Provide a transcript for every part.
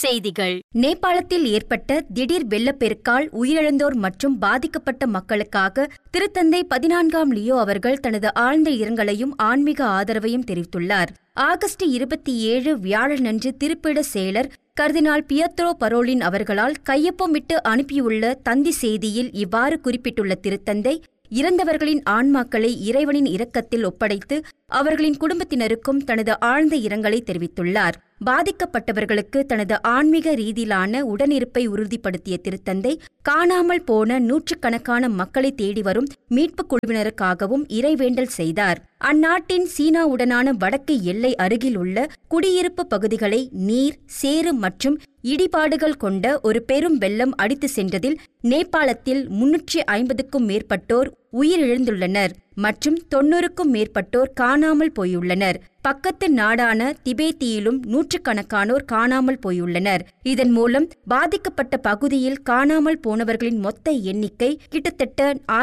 செய்திகள். நேபாளத்தில் ஏற்பட்ட திடீர் வெள்ளப்பெருக்கால் உயிரிழந்தோர் மற்றும் பாதிக்கப்பட்ட மக்களுக்காக திருத்தந்தை 14ஆம் லியோ அவர்கள் தனது ஆழ்ந்த இரங்கலையும் ஆன்மீக ஆதரவையும் தெரிவித்துள்ளார். ஆகஸ்ட் 27 வியாழனன்று திருப்பிட செயலர் கர்தினால் பியத்ரோ பரோலின் அவர்களால் கையொப்பமிட்டு அனுப்பியுள்ள தந்தி செய்தியில் இவ்வாறு குறிப்பிட்டுள்ள திருத்தந்தை, இறந்தவர்களின் ஆன்மாக்களை இறைவனின் இரக்கத்தில் ஒப்படைத்து அவர்களின் குடும்பத்தினருக்கும் தனது ஆழ்ந்த இரங்கலை தெரிவித்துள்ளார். பாதிக்கப்பட்டவர்களுக்கு தனது ஆன்மீக ரீதியிலான உடனிருப்பை உறுதிப்படுத்திய திருத்தந்தை, காணாமல் போன நூற்றுக்கணக்கான மக்களை தேடி வரும் மீட்புக் குழுவினருக்காகவும் இறைவேண்டல் செய்தார். அந்நாட்டின் சீனாவுடனான வடக்கு எல்லை அருகில் உள்ள குடியிருப்பு பகுதிகளை நீர், சேறு மற்றும் இடிபாடுகள் கொண்ட ஒரு பெரும் வெள்ளம் அடித்து சென்றதில் நேபாளத்தில் 350க்கும் மேற்பட்டோர் உயிரிழந்துள்ளனர் மற்றும் 90க்கும் மேற்பட்டோர் காணாமல் போயுள்ளனர். பக்கத்து நாடான திபேத்தியிலும் நூற்றுக்கணக்கானோர் காணாமல் போயுள்ளனர். இதன் மூலம் பாதிக்கப்பட்ட பகுதியில் காணாமல் போனவர்களின் மொத்த எண்ணிக்கை கிட்டத்தட்ட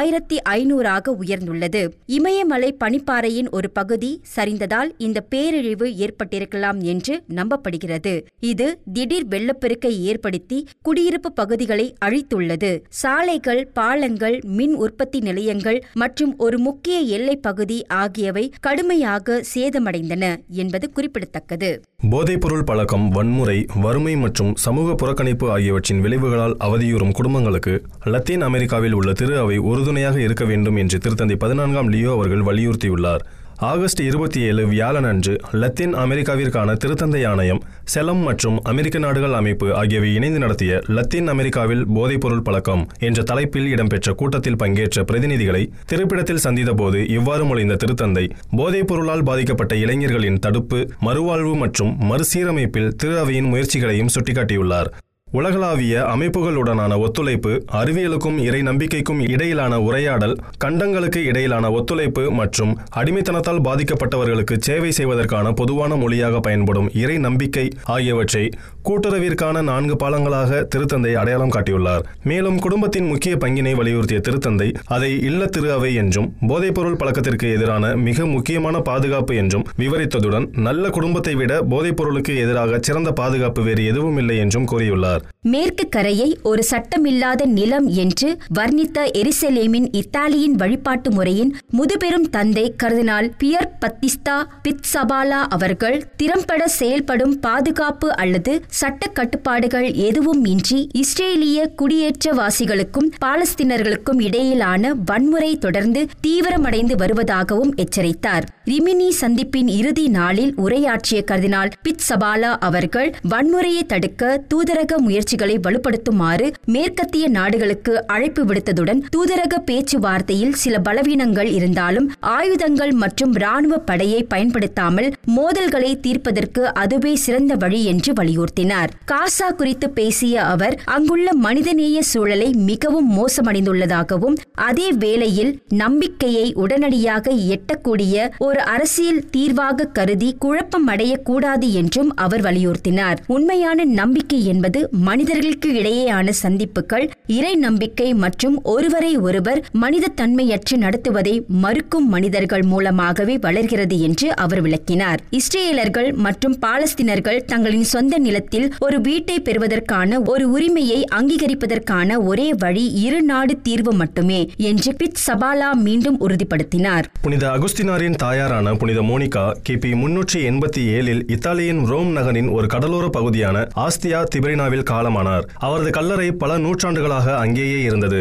1500ஆக உயர்ந்துள்ளது. இமயமலை பனிப்பாறையின் ஒரு பகுதி சரிந்ததால் இந்த பேரழிவு ஏற்பட்டிருக்கலாம் என்று நம்பப்படுகிறது. இது திடீர் வெள்ளப்பெருக்கை ஏற்படுத்தி குடியிருப்பு பகுதிகளை அழித்துள்ளது. சாலைகள், பாலங்கள், மின் உற்பத்தி நிலையங்கள் மற்றும் ஒரு முக்கிய எல்லைப் பகுதி ஆகியவை கடுமையாக சேதமடைந்தன என்பது குறிப்பிடத்தக்கது. போதைப்பொருள் பழக்கம், வன்முறை, வறுமை மற்றும் சமூக புறக்கணிப்பு ஆகியவற்றின் விளைவுகளால் அவதியுறும் குடும்பங்களுக்கு லத்தீன் அமெரிக்காவில் உள்ள திரு அவை உறுதுணையாக இருக்க வேண்டும் என்று திருத்தந்தை 14ஆம் லியோ அவர்கள் வலியுறுத்தியுள்ளார். ஆகஸ்ட் 27 வியாழனன்று லத்தீன் அமெரிக்காவிற்கான திருத்தந்தை ஆணையம், செலம் மற்றும் அமெரிக்க நாடுகள் அமைப்பு ஆகியவை இணைந்து நடத்திய லத்தீன் அமெரிக்காவில் போதைப்பொருள் பழக்கம் என்ற தலைப்பில் இடம்பெற்ற கூட்டத்தில் பங்கேற்ற பிரதிநிதிகளை திருப்பிடத்தில் சந்தித்தபோது இவ்வாறு மொழிந்த திருத்தந்தை, போதைப்பொருளால் பாதிக்கப்பட்ட இளைஞர்களின் தடுப்பு, மறுவாழ்வு மற்றும் மறுசீரமைப்பில் திரு அவையின் முயற்சிகளையும் சுட்டிக்காட்டியுள்ளார். உலகளாவிய அமைப்புகளுடனான ஒத்துழைப்பு, அறிவியலுக்கும் இறை நம்பிக்கைக்கும் இடையிலான உரையாடல், கண்டங்களுக்கு இடையிலான ஒத்துழைப்பு மற்றும் அடிமைத்தனத்தால் பாதிக்கப்பட்டவர்களுக்கு சேவை செய்வதற்கான பொதுவான மொழியாக பயன்படும் இறை நம்பிக்கை ஆகியவற்றை கூட்டுறவிற்கான 4 பாலங்களாக திருத்தந்தை அடையாளம் காட்டியுள்ளார். மேலும் குடும்பத்தின் முக்கிய பங்கினை வலியுறுத்திய திருத்தந்தை அதை இல்ல திரு அவை என்றும் போதைப்பொருள் பழக்கத்திற்கு எதிரான மிக முக்கியமான பாதுகாப்பு என்றும் விவரித்ததுடன், நல்ல குடும்பத்தை விட போதைப்பொருளுக்கு எதிராக சிறந்த பாதுகாப்பு வேறு எதுவும் இல்லை என்றும் கூறியுள்ளார். மேற்கு கரையை ஒரு சட்டமில்லாத நிலம் என்று வர்ணித்த எருசலேமின் இத்தாலியின் வழிபாட்டு முறையின் முதுபெரும் தந்தை கர்தினால் பியர் பத்திஸ்தா பிட்சபாலா அவர்கள், திறம்பட செயல்படும் பாதுகாப்பு அல்லது சட்ட கட்டுப்பாடுகள் எதுவும் இன்றி இஸ்ரேலிய குடியேற்றவாசிகளுக்கும் பாலஸ்தீனர்களுக்கும் இடையிலான வன்முறை தொடர்ந்து தீவிரமடைந்து வருவதாகவும் எச்சரித்தார். ரிமினி சந்திப்பின் இறுதி நாளில் உரையாற்றிய கர்தினால் பிட்சபாலா அவர்கள், வன்முறையை தடுக்க தூதரக முயற்சிகளை வலுப்படுத்துமாறு மேற்கத்திய நாடுகளுக்கு அழைப்பு விடுத்ததுடன், தூதரக பேச்சுவார்த்தையில் சில பலவீனங்கள் இருந்தாலும் ஆயுதங்கள் மற்றும் இராணுவ படையை பயன்படுத்தாமல் மோதல்களை தீர்ப்பதற்கு அதுவே சிறந்த வழி என்று வலியுறுத்தினார். காசா குறித்து பேசிய அவர், அங்குள்ள மனிதநேய சூழலை மிகவும் மோசமடைந்துள்ளதாகவும், அதே வேளையில் நம்பிக்கையை உடனடியாக எட்டக்கூடிய ஒரு அரசியல் தீர்வாக கருதி குழப்பம் அடையக்கூடாது என்றும் அவர் வலியுறுத்தினார். உண்மையான நம்பிக்கை என்பது மனிதர்களுக்கு இடையேயான சந்திப்புகள், இறை நம்பிக்கை மற்றும் ஒருவரை ஒருவர் மனித தன்மையற்று நடத்துவதை மறுக்கும் மனிதர்கள் மூலமாகவே வளர்கிறது என்று அவர் விளக்கினார். இஸ்ரேலர்கள் மற்றும் பாலஸ்தீனர்கள் தங்களின் சொந்த நிலத்தில் ஒரு வீட்டை பெறுவதற்கான ஒரு உரிமையை அங்கீகரிப்பதற்கான ஒரே வழி இரு நாடு தீர்வு மட்டுமே என்று பிட்சபாலா மீண்டும் உறுதிப்படுத்தினார். புனித அகுஸ்தினாரின் தாயாரான புனித மோனிகா கிபி 387 இத்தாலியின் ரோம் நகரின் ஒரு கடலோர பகுதியான ஆஸ்தியா திபரினாவில் காலமானார். அவரது கல்லறை பல நூற்றாண்டுகளாக அங்கேயே இருந்தது.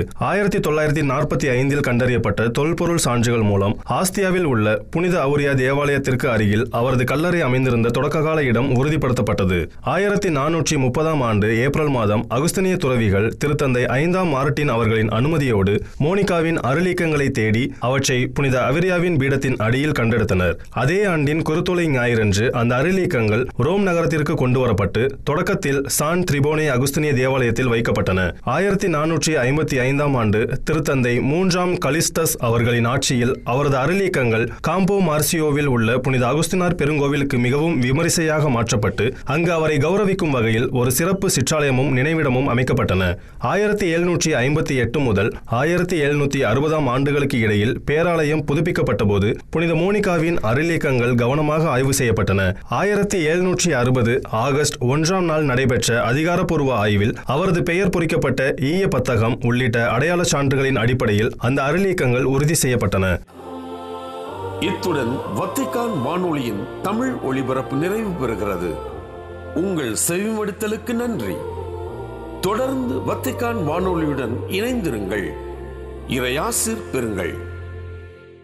1945 கண்டறியப்பட்ட தொல்பொருள் சான்றுகள் மூலம் ஆஸ்தியாவில் உள்ள புனித அவுரியா தேவாலயத்திற்கு அருகில் அவரது கல்லறை அமைந்திருந்த தொடக்ககால இடம் உறுதிப்படுத்தப்பட்டது. 1430ஆம் ஆண்டு ஏப்ரல் மாதம் அகுஸ்தினிய துறவிகள் திருத்தந்தை 5ஆம் மார்ட்டின் அவர்களின் அனுமதியோடு மோனிகாவின் அருளீக்கங்களை தேடி அவற்றை புனித அவிரியாவின் பீடத்தின் அடியில் கண்டெடுத்தனர். அதே ஆண்டின் குருத்தோலை ஞாயிறன்று அந்த அருளீக்கங்கள் ரோம் நகரத்திற்கு கொண்டு வரப்பட்டு தொடக்கத்தில் சான் திரிபோனே அகுஸ்தினிய தேவாலயத்தில் வைக்கப்பட்டன. 1455ஆம் ஆண்டு திருத்தந்தை 3ஆம் கலிஸ்டஸ் அவர்களின் ஆட்சியில் அவரது அருளீக்கங்கள் காம்போ மார்சியோவில் உள்ள புனித அகுஸ்தினார் பெருங்கோவிலுக்கு மிகவும் விமரிசையாக மாற்றப்பட்டு அங்கு அவரை கௌரவிக்கும் வகையில் ஒரு சிறப்பு சிற்றாலயமும் நினைவிடமும் அமைக்கப்பட்டன. 1758 முதல் 1760ஆம் ஆண்டுகளுக்கு இடையில் பேராலயம் புதுப்பிக்கப்பட்ட போது புனித மோனிகாவின் அருளீக்கங்கள் கவனமாக ஆய்வு செய்யப்பட்டன. 1760 ஆகஸ்ட் 1ஆம் நாள் நடைபெற்ற அதிகாரப்பூர்வ ஆய்வில் அவரது பெயர் பொறிக்கப்பட்ட ஈய பத்தகம் உள்ளிட்ட அடையாள சான்றுகளின் அடிப்படையில் அந்த அருளீக்கங்கள் உறுதி செய்யப்பட்டன. இத்துடன் வத்திக்கான் வானொலியின் தமிழ் ஒளிபரப்பு நிறைவு பெறுகிறது. உங்கள் செவிமடுத்தலுக்கு நன்றி. தொடர்ந்து வத்திக்கான் வானொலியுடன் இணைந்திருங்கள். இறையாசிர் பெறுங்கள்.